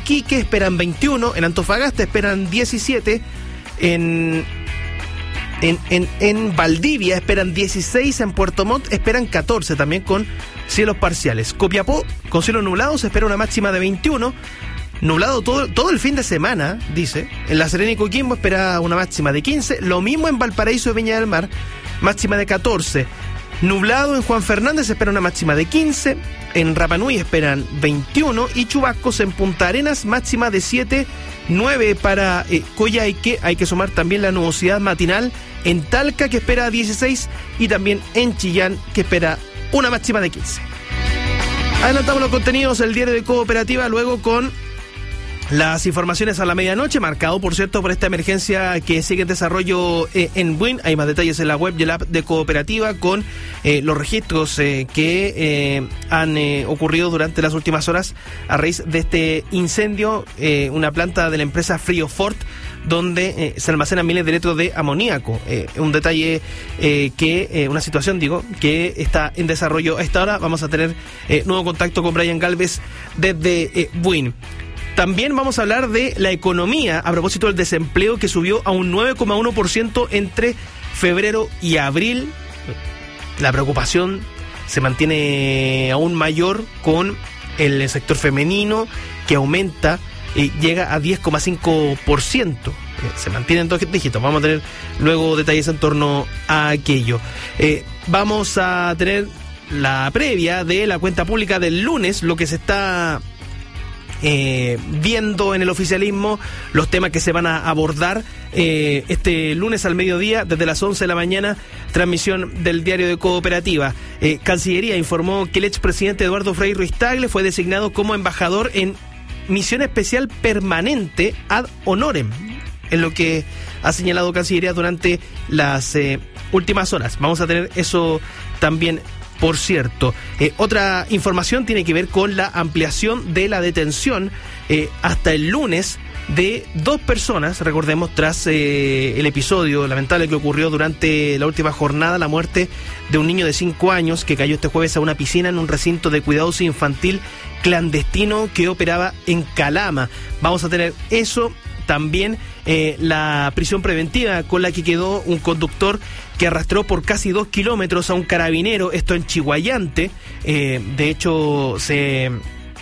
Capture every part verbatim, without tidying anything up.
Iquique esperan veintiuno, en Antofagasta esperan diecisiete, en, en, en, en Valdivia esperan dieciséis, en Puerto Montt esperan catorce, también con cielos parciales. Copiapó, con cielos nublados, espera una máxima de veintiuno, nublado todo, todo el fin de semana, dice. En La Serena y Coquimbo espera una máxima de quince, lo mismo en Valparaíso y Viña del Mar, máxima de catorce. Nublado en Juan Fernández, espera una máxima de quince, en Rapa Nui esperan veintiuno y chubascos en Punta Arenas, máxima de siete, nueve para eh, Coyhaique. Hay que sumar también la nubosidad matinal en Talca, que espera dieciséis, y también en Chillán, que espera una máxima de quince. Adelantamos los contenidos del diario de Cooperativa, luego con las informaciones a la medianoche, marcado por cierto por esta emergencia que sigue en desarrollo eh, en Buin. Hay más detalles en la web y el app de Cooperativa con eh, los registros eh, que eh, han eh, ocurrido durante las últimas horas a raíz de este incendio, eh, una planta de la empresa Friofort, donde eh, se almacenan miles de litros de amoníaco. Eh, un detalle eh, que, eh, una situación digo, que está en desarrollo a esta hora. Vamos a tener eh, nuevo contacto con Brian Galvez desde eh, Buin. También vamos a hablar de la economía a propósito del desempleo, que subió a un nueve coma uno por ciento entre febrero y abril. La preocupación se mantiene aún mayor con el sector femenino, que aumenta y llega a diez coma cinco por ciento. Se mantiene en dos dígitos. Vamos a tener luego detalles en torno a aquello. Eh, vamos a tener la previa de la cuenta pública del lunes, lo que se está Eh, viendo en el oficialismo, los temas que se van a abordar eh, este lunes al mediodía, desde las once de la mañana, transmisión del diario de Cooperativa. eh, Cancillería informó que el expresidente Eduardo Frei Ruiz-Tagle fue designado como embajador en misión especial permanente ad honorem, en lo que ha señalado Cancillería durante las eh, últimas horas. Vamos a tener eso también. Por cierto, eh, otra información tiene que ver con la ampliación de la detención eh, hasta el lunes de dos personas, recordemos, tras eh, el episodio lamentable que ocurrió durante la última jornada, la muerte de un niño de cinco años que cayó este jueves a una piscina en un recinto de cuidados infantil clandestino que operaba en Calama. Vamos a tener eso. También eh, la prisión preventiva con la que quedó un conductor que arrastró por casi dos kilómetros a un carabinero, esto en Chiguayante. Eh, de hecho, se,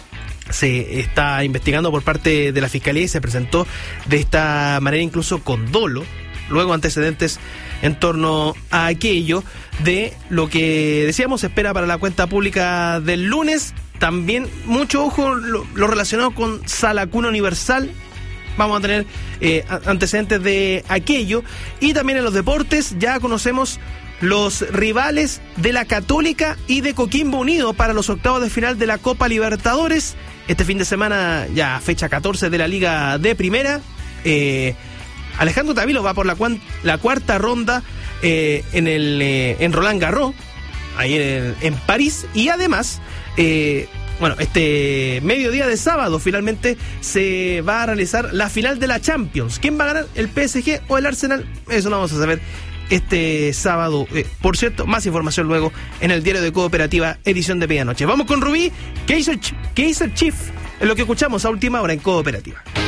se está investigando por parte de la Fiscalía y se presentó de esta manera incluso con dolo. Luego antecedentes en torno a aquello. De lo que decíamos, se espera para la cuenta pública del lunes. También mucho ojo lo, lo relacionado con Sala Cuna Universal. Vamos a tener eh, antecedentes de aquello. Y también en los deportes ya conocemos los rivales de la Católica y de Coquimbo Unido para los octavos de final de la Copa Libertadores. Este fin de semana, ya fecha catorce de la Liga de Primera. Eh, Alejandro Tavilo va por la, cuan, la cuarta ronda eh, en, el, eh, en Roland Garros, ahí en, en París. Y además... Eh, Bueno, este mediodía de sábado finalmente se va a realizar la final de la Champions. ¿Quién va a ganar? ¿El P S G o el Arsenal? Eso lo vamos a saber este sábado. Eh, por cierto, más información luego en el diario de Cooperativa, edición de medianoche. Vamos con Rubí. ¿Qué hizo, qué hizo el Chief? Es lo que escuchamos a última hora en Cooperativa.